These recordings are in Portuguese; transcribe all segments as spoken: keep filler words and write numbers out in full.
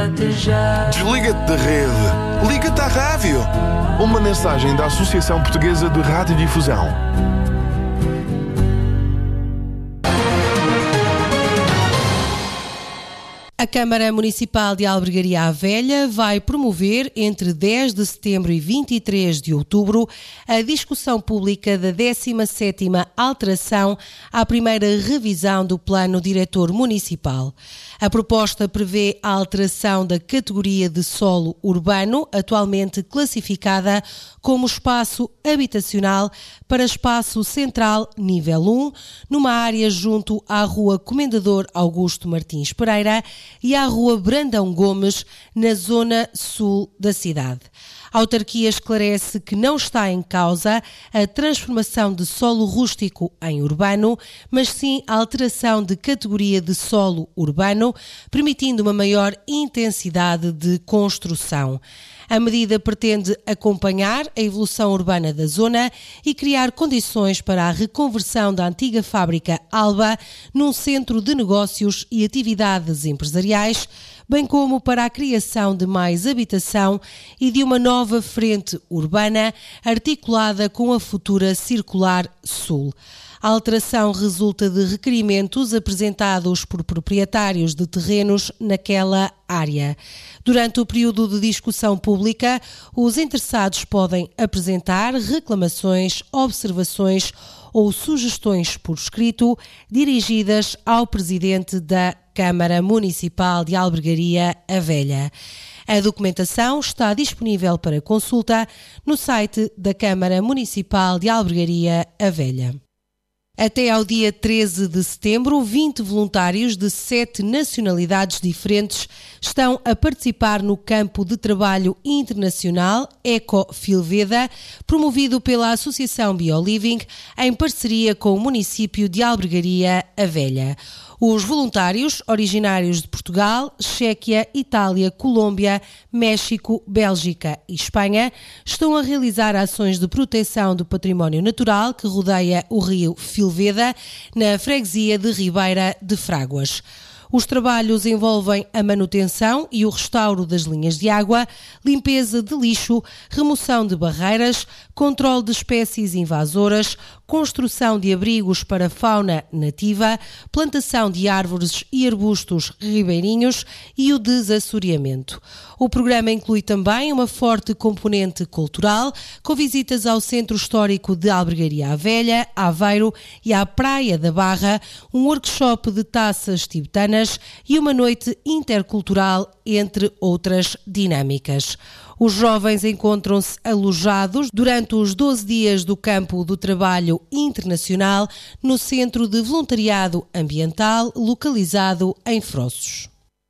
proteger. Desliga-te da rede. Liga-te à rádio. Uma mensagem da Associação Portuguesa de Radiodifusão. A Câmara Municipal de Albergaria à Velha vai promover, entre dez de setembro e vinte e três de outubro, a discussão pública da décima sétima alteração à primeira revisão do Plano Diretor Municipal. A proposta prevê a alteração da categoria de solo urbano, atualmente classificada como espaço habitacional, para espaço central nível um, numa área junto à Rua Comendador Augusto Martins Pereira e à Rua Brandão Gomes, na zona sul da cidade. A autarquia esclarece que não está em causa a transformação de solo rústico em urbano, mas sim a alteração de categoria de solo urbano, permitindo uma maior intensidade de construção. A medida pretende acompanhar a evolução urbana da zona e criar condições para a reconversão da antiga fábrica Alba num centro de negócios e atividades empresariais, bem como para a criação de mais habitação e de uma nova frente urbana articulada com a futura Circular Sul. A alteração resulta de requerimentos apresentados por proprietários de terrenos naquela área. Durante o período de discussão pública, os interessados podem apresentar reclamações, observações ou sugestões por escrito dirigidas ao Presidente da Câmara Municipal de Albergaria à Velha. A documentação está disponível para consulta no site da Câmara Municipal de Albergaria à Velha. Até ao dia treze de setembro, vinte voluntários de sete nacionalidades diferentes estão a participar no campo de trabalho internacional Eco Filveda, promovido pela Associação BioLiving, em parceria com o município de Albergaria à Velha. Os voluntários, originários de Portugal, Chequia, Itália, Colômbia, México, Bélgica e Espanha, estão a realizar ações de proteção do património natural que rodeia o rio Filveda, na freguesia de Ribeira de Fráguas. Os trabalhos envolvem a manutenção e o restauro das linhas de água, limpeza de lixo, remoção de barreiras, controle de espécies invasoras, construção de abrigos para fauna nativa, plantação de árvores e arbustos ribeirinhos e o desassoreamento. O programa inclui também uma forte componente cultural, com visitas ao Centro Histórico de Albergaria à Velha, Aveiro e à Praia da Barra, um workshop de taças tibetanas e uma noite intercultural, entre outras dinâmicas. Os jovens encontram-se alojados durante os doze dias do Campo do Trabalho Internacional no Centro de Voluntariado Ambiental, localizado em Frossos.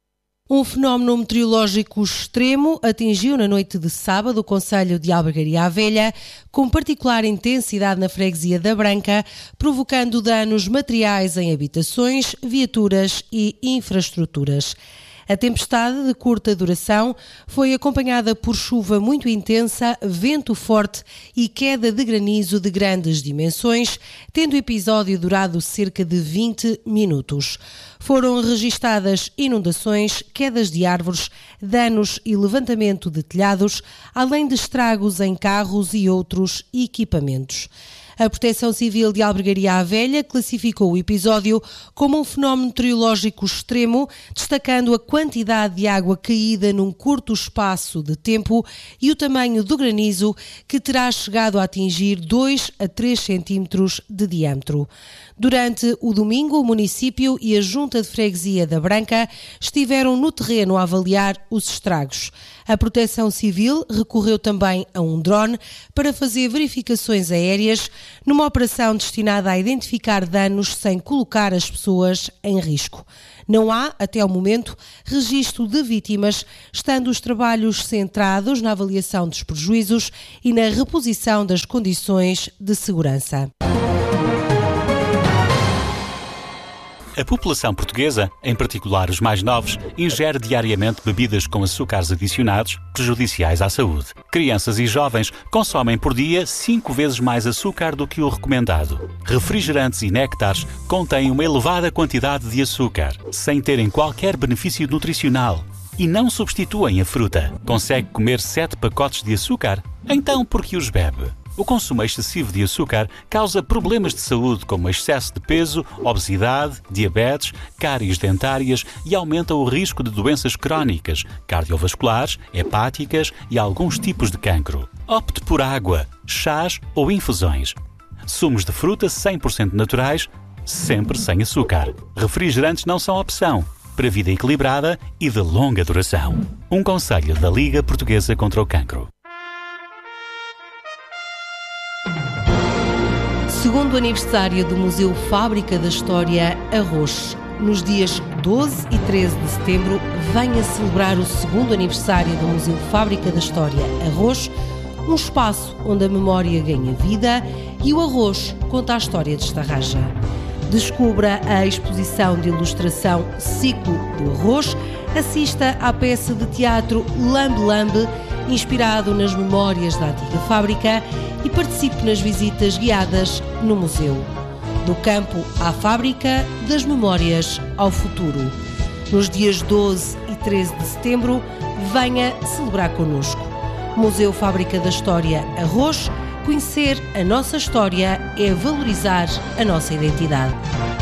Um fenómeno meteorológico extremo atingiu na noite de sábado o concelho de Albergaria à Velha, com particular intensidade na freguesia da Branca, provocando danos materiais em habitações, viaturas e infraestruturas. A tempestade de curta duração foi acompanhada por chuva muito intensa, vento forte e queda de granizo de grandes dimensões, tendo o episódio durado cerca de vinte minutos. Foram registadas inundações, quedas de árvores, danos e levantamento de telhados, além de estragos em carros e outros equipamentos. A Proteção Civil de Albergaria à Velha classificou o episódio como um fenómeno meteorológico extremo, destacando a quantidade de água caída num curto espaço de tempo e o tamanho do granizo, que terá chegado a atingir dois a três centímetros de diâmetro. Durante o domingo, o município e a Junta de Freguesia da Branca estiveram no terreno a avaliar os estragos. A Proteção Civil recorreu também a um drone para fazer verificações aéreas, numa operação destinada a identificar danos sem colocar as pessoas em risco. Não há, até ao momento, registro de vítimas, estando os trabalhos centrados na avaliação dos prejuízos e na reposição das condições de segurança. A população portuguesa, em particular os mais novos, ingere diariamente bebidas com açúcares adicionados, prejudiciais à saúde. Crianças e jovens consomem por dia cinco vezes mais açúcar do que o recomendado. Refrigerantes e néctares contêm uma elevada quantidade de açúcar, sem terem qualquer benefício nutricional. e não substituem a fruta. Consegue comer sete pacotes de açúcar? Então por que os bebe? O consumo excessivo de açúcar causa problemas de saúde como excesso de peso, obesidade, diabetes, cáries dentárias e aumenta o risco de doenças crónicas, cardiovasculares, hepáticas e alguns tipos de cancro. Opte por água, chás ou infusões. Sumos de fruta cem por cento naturais, sempre sem açúcar. Refrigerantes não são opção, para vida equilibrada e de longa duração. Um conselho da Liga Portuguesa contra o Cancro. Segundo aniversário do Museu Fábrica da História, Arroz. Nos dias doze e treze de setembro, venha celebrar o segundo aniversário do Museu Fábrica da História, Arroz, um espaço onde a memória ganha vida e o arroz conta a história de Estarraja. Descubra a exposição de ilustração Ciclo do Arroz, assista à peça de teatro Lambe Lambe, inspirado nas memórias da antiga fábrica, e participe nas visitas guiadas no museu. Do campo à fábrica, das memórias ao futuro. Nos dias doze e treze de setembro, venha celebrar connosco. Museu Fábrica da História, Arroz. Conhecer a nossa história é valorizar a nossa identidade.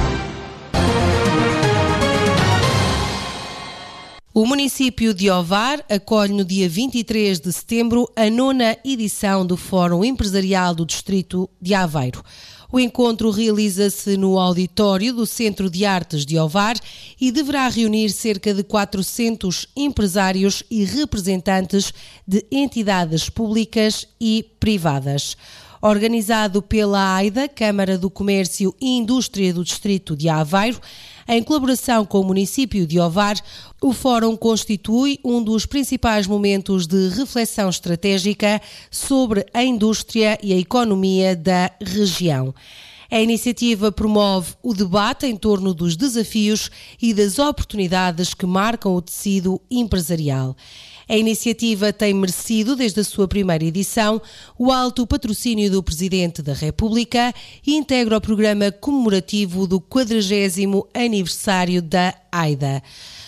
O município de Ovar acolhe no dia vinte e três de setembro a nona edição do Fórum Empresarial do Distrito de Aveiro. O encontro realiza-se no auditório do Centro de Artes de Ovar e deverá reunir cerca de quatrocentos empresários e representantes de entidades públicas e privadas. Organizado pela AIDA, Câmara do Comércio e Indústria do Distrito de Aveiro, em colaboração com o município de Ovar, o Fórum constitui um dos principais momentos de reflexão estratégica sobre a indústria e a economia da região. A iniciativa promove o debate em torno dos desafios e das oportunidades que marcam o tecido empresarial. A iniciativa tem merecido, desde a sua primeira edição, o alto patrocínio do Presidente da República e integra o programa comemorativo do quadragésimo aniversário da AIDA.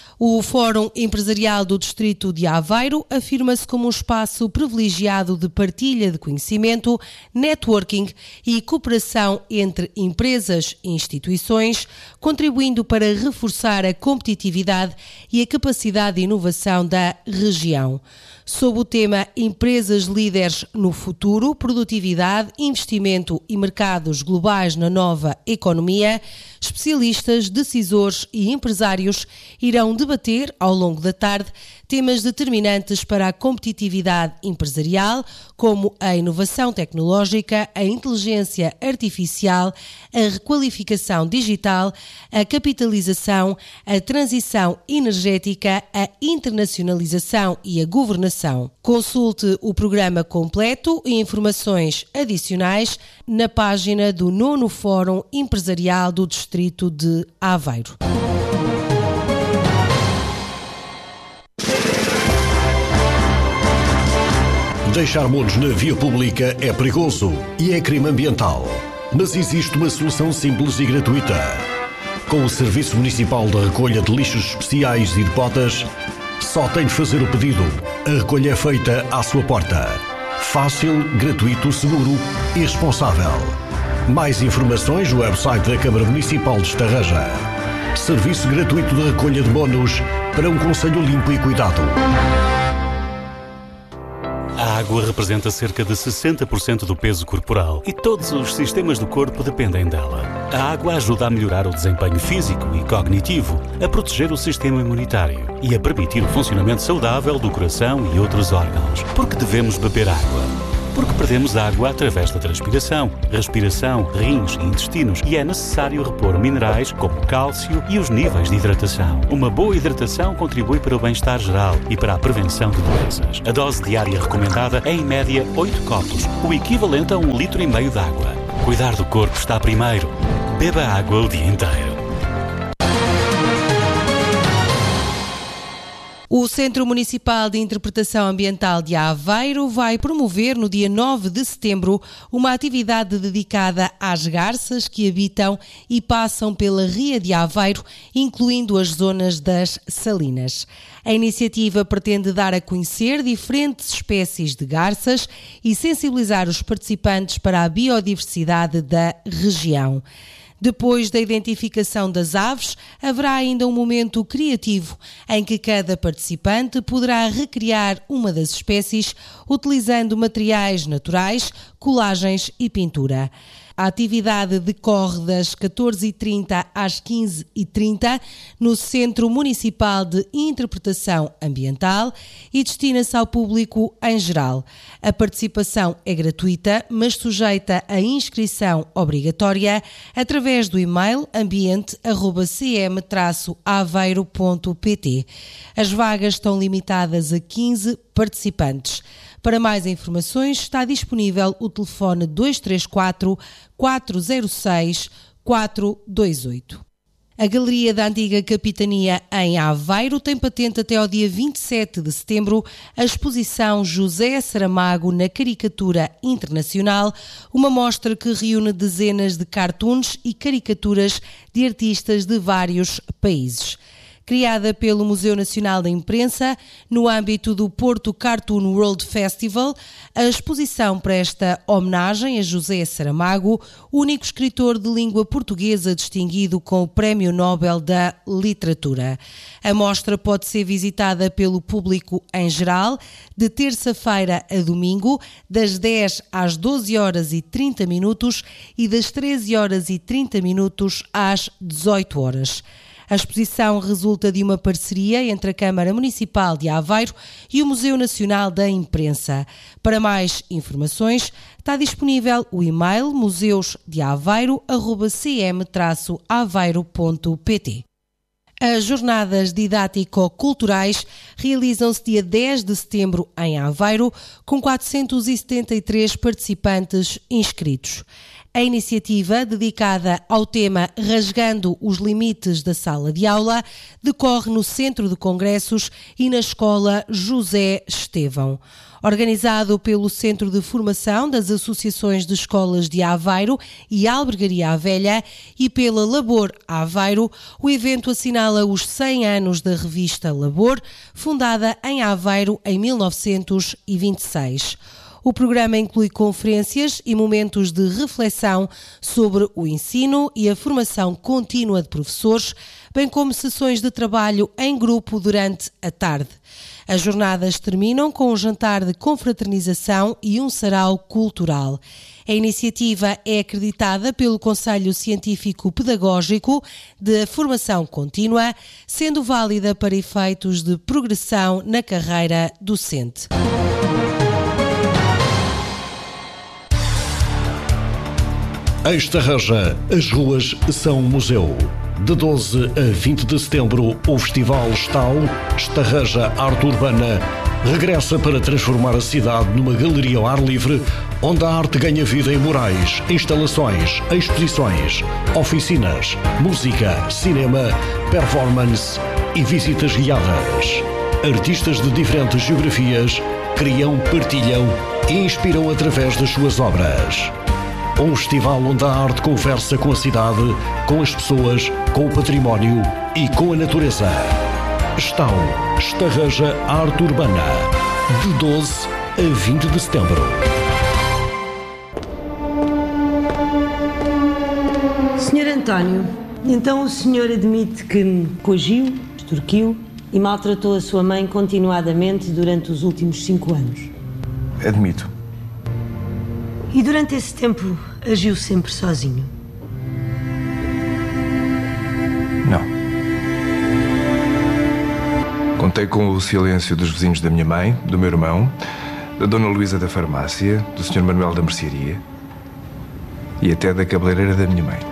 O Fórum Empresarial do Distrito de Aveiro afirma-se como um espaço privilegiado de partilha de conhecimento, networking e cooperação entre empresas e instituições, contribuindo para reforçar a competitividade e a capacidade de inovação da região. Sob o tema Empresas Líderes no Futuro, Produtividade, Investimento e Mercados Globais na Nova Economia, especialistas, decisores e empresários irão debater, ao longo da tarde, temas determinantes para a competitividade empresarial, como a inovação tecnológica, a inteligência artificial, a requalificação digital, a capitalização, a transição energética, a internacionalização e a governação. Consulte o programa completo e informações adicionais na página do nono Fórum Empresarial do Distrito de Aveiro. Deixar monos na via pública é perigoso e é crime ambiental. Mas existe uma solução simples e gratuita. Com o Serviço Municipal de Recolha de Lixos Especiais e de Botas, só tem de fazer o pedido. A recolha é feita à sua porta. Fácil, gratuito, seguro e responsável. Mais informações no website da Câmara Municipal de Estarraja. Serviço gratuito de recolha de monos para um concelho limpo e cuidado. A água representa cerca de sessenta por cento do peso corporal e todos os sistemas do corpo dependem dela. A água ajuda a melhorar o desempenho físico e cognitivo, a proteger o sistema imunitário e a permitir o funcionamento saudável do coração e outros órgãos. Por que devemos beber água? Porque perdemos água através da transpiração, respiração, rins e intestinos e é necessário repor minerais como o cálcio e os níveis de hidratação. Uma boa hidratação contribui para o bem-estar geral e para a prevenção de doenças. A dose diária recomendada é em média oito copos, o equivalente a um litro e meio de água. Cuidar do corpo está primeiro. Beba água o dia inteiro. O Centro Municipal de Interpretação Ambiental de Aveiro vai promover no dia nove de setembro uma atividade dedicada às garças que habitam e passam pela Ria de Aveiro, incluindo as zonas das salinas. A iniciativa pretende dar a conhecer diferentes espécies de garças e sensibilizar os participantes para a biodiversidade da região. Depois da identificação das aves, haverá ainda um momento criativo em que cada participante poderá recriar uma das espécies utilizando materiais naturais, colagens e pintura. A atividade decorre das catorze e trinta às quinze e trinta no Centro Municipal de Interpretação Ambiental e destina-se ao público em geral. A participação é gratuita, mas sujeita a inscrição obrigatória através do e-mail ambiente arroba c m traço aveiro ponto p t. As vagas estão limitadas a quinze participantes. Para mais informações está disponível o telefone dois três quatro, quatro zero seis, quatro dois oito. A Galeria da Antiga Capitania em Aveiro tem patente até ao dia vinte e sete de setembro a exposição José Saramago na Caricatura Internacional, uma mostra que reúne dezenas de cartoons e caricaturas de artistas de vários países. Criada pelo Museu Nacional da Imprensa, no âmbito do Porto Cartoon World Festival, a exposição presta homenagem a José Saramago, único escritor de língua portuguesa distinguido com o Prémio Nobel da Literatura. A mostra pode ser visitada pelo público em geral, de terça-feira a domingo, das dez às doze horas e trinta minutos e das treze horas e trinta minutos às dezoito horas. A exposição resulta de uma parceria entre a Câmara Municipal de Aveiro e o Museu Nacional da Imprensa. Para mais informações, está disponível o e-mail museus de aveiro arroba c m traço aveiro ponto p t. As jornadas didático-culturais realizam-se dia dez de setembro em Aveiro, com quatrocentos e setenta e três participantes inscritos. A iniciativa, dedicada ao tema Rasgando os Limites da Sala de Aula, decorre no Centro de Congressos e na Escola José Estevão. Organizado pelo Centro de Formação das Associações de Escolas de Aveiro e Albergaria Velha e pela Labor Aveiro, o evento assinala os cem anos da revista Labor, fundada em Aveiro em mil novecentos e vinte e seis. O programa inclui conferências e momentos de reflexão sobre o ensino e a formação contínua de professores, bem como sessões de trabalho em grupo durante a tarde. As jornadas terminam com um jantar de confraternização e um sarau cultural. A iniciativa é acreditada pelo Conselho Científico Pedagógico de Formação Contínua, sendo válida para efeitos de progressão na carreira docente. Em Estarreja, as ruas são museu. De doze a vinte de setembro, o Festival Estal, Estarreja Arte Urbana, regressa para transformar a cidade numa galeria ao ar livre, onde a arte ganha vida em murais, instalações, exposições, oficinas, música, cinema, performance e visitas guiadas. Artistas de diferentes geografias criam, partilham e inspiram através das suas obras. Um festival onde a arte conversa com a cidade, com as pessoas, com o património e com a natureza. Estal, Estarreja Arte Urbana, de doze a vinte de setembro. senhor António, então o senhor admite que me coagiu, extorquiu e maltratou a sua mãe continuadamente durante os últimos cinco anos? Admito. E durante esse tempo agiu sempre sozinho? Não. Contei com o silêncio dos vizinhos da minha mãe, do meu irmão, da Dona Luísa da farmácia, do senhor Manuel da mercearia e até da cabeleireira da minha mãe.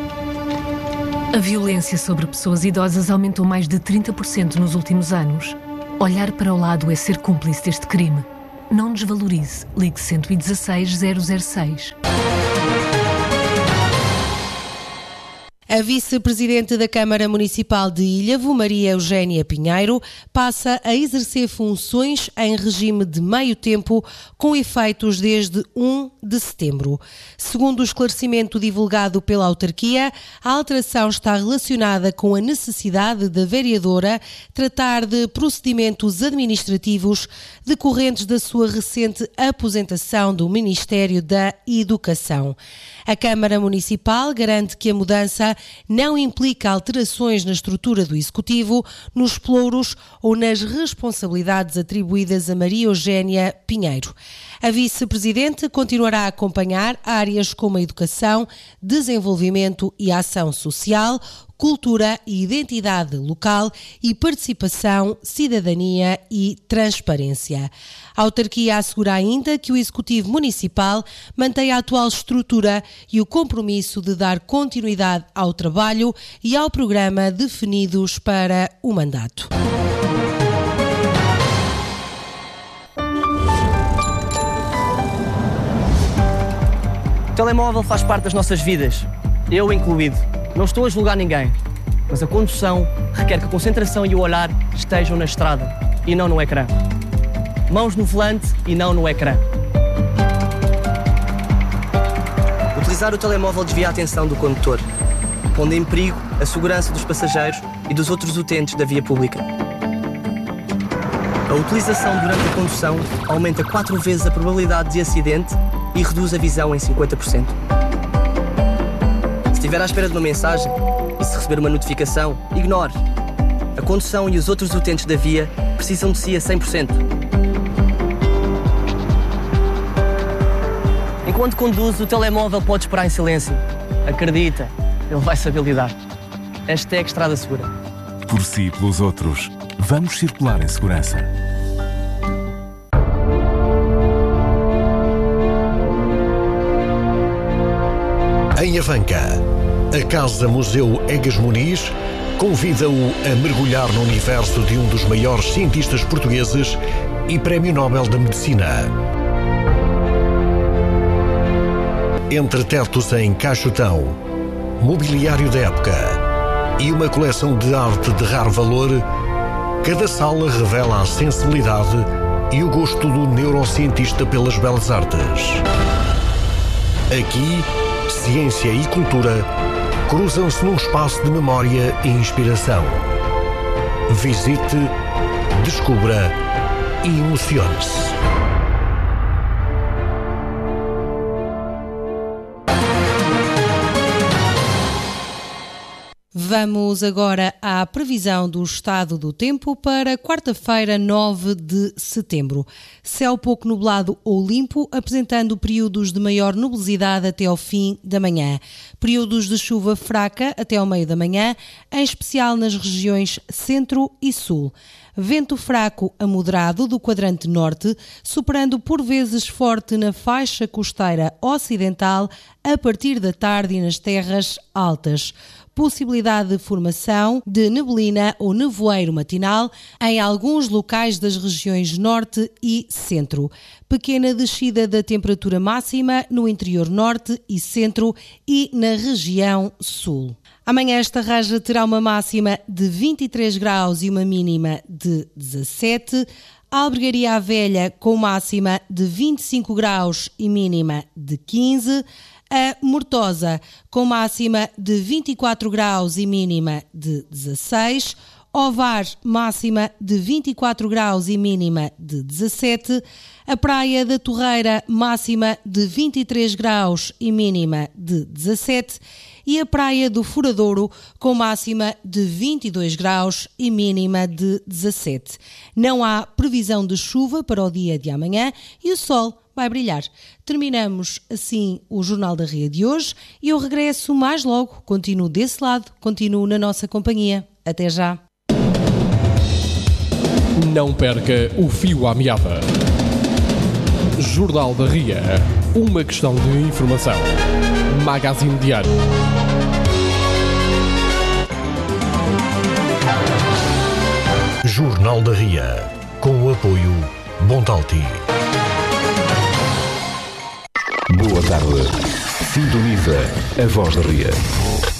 A violência sobre pessoas idosas aumentou mais de trinta por cento nos últimos anos. Olhar para o lado é ser cúmplice deste crime. Não desvalorize. Ligue cento e dezasseis, zero zero seis. A vice-presidente da Câmara Municipal de Ilhavo, Maria Eugénia Pinheiro, passa a exercer funções em regime de meio tempo, com efeitos desde primeiro de setembro. Segundo o esclarecimento divulgado pela autarquia, a alteração está relacionada com a necessidade da vereadora tratar de procedimentos administrativos decorrentes da sua recente aposentação do Ministério da Educação. A Câmara Municipal garante que a mudança não implica alterações na estrutura do Executivo, nos pelouros ou nas responsabilidades atribuídas a Maria Eugénia Pinheiro. A vice-presidente continuará a acompanhar áreas como a educação, desenvolvimento e ação social, cultura e identidade local e participação, cidadania e transparência. A autarquia assegura ainda que o Executivo Municipal mantém a atual estrutura e o compromisso de dar continuidade ao trabalho e ao programa definidos para o mandato. O telemóvel faz parte das nossas vidas, eu incluído. Não estou a julgar ninguém, mas a condução requer que a concentração e o olhar estejam na estrada e não no ecrã. Mãos no volante e não no ecrã. Utilizar o telemóvel desvia a atenção do condutor, pondo em perigo a segurança dos passageiros e dos outros utentes da via pública. A utilização durante a condução aumenta quatro vezes a probabilidade de acidente e reduz a visão em cinquenta por cento. Se estiver à espera de uma mensagem e se receber uma notificação, ignore. A condução e os outros utentes da via precisam de si a cem por cento. Enquanto conduz, o telemóvel pode esperar em silêncio. Acredita, ele vai saber lidar. Hashtag Estrada Segura. Por si e pelos outros, vamos circular em segurança. Em Avanca, a Casa Museu Egas Muniz convida-o a mergulhar no universo de um dos maiores cientistas portugueses e Prémio Nobel da Medicina. Entre tetos em caixotão, mobiliário da época e uma coleção de arte de raro valor, cada sala revela a sensibilidade e o gosto do neurocientista pelas belas artes. Aqui, ciência e cultura cruzam-se num espaço de memória e inspiração. Visite, descubra e emocione-se. Vamos agora à previsão do estado do tempo para quarta-feira, nove de setembro. Céu pouco nublado ou limpo, apresentando períodos de maior nubosidade até ao fim da manhã. Períodos de chuva fraca até ao meio da manhã, em especial nas regiões centro e sul. Vento fraco a moderado do quadrante norte, superando por vezes forte na faixa costeira ocidental a partir da tarde e nas terras altas. Possibilidade de formação de neblina ou nevoeiro matinal em alguns locais das regiões norte e centro. Pequena descida da temperatura máxima no interior norte e centro e na região sul. Amanhã esta raja terá uma máxima de vinte e três graus e uma mínima de dezassete. Albergaria à Velha com máxima de vinte e cinco graus e mínima de quinze. A Mortosa, com máxima de vinte e quatro graus e mínima de dezasseis. Ovar, máxima de vinte e quatro graus e mínima de dezassete. A Praia da Torreira, máxima de vinte e três graus e mínima de dezassete. E a Praia do Furadouro, com máxima de vinte e dois graus e mínima de dezassete. Não há previsão de chuva para o dia de amanhã e o sol vai brilhar. Terminamos assim o Jornal da Ria de hoje e eu regresso mais logo. Continuo desse lado, continuo na nossa companhia. Até já. Não perca o fio à meada. Jornal da Ria. Uma questão de informação. Magazine Diário. Jornal da Ria. Com o apoio Bontalti. Boa tarde. Sintoniza a Voz da Ria.